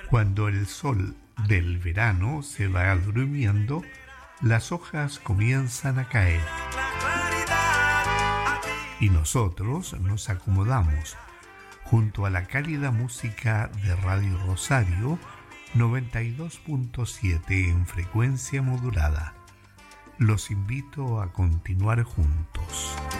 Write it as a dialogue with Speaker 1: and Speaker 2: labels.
Speaker 1: Cuando el sol del verano se va durmiendo, las hojas comienzan a caer y nosotros nos acomodamos junto a la cálida música de Radio Rosario 92.7 en frecuencia modulada. Los invito a continuar juntos.